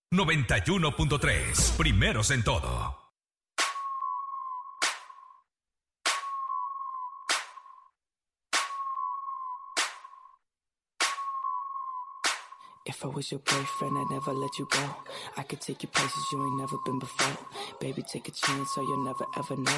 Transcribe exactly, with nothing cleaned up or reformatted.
noventa y uno punto tres, primeros en todo. If I was your boyfriend, I'd never let you go. I could take you places you ain't never been before. Baby, take a chance so you'll never ever know.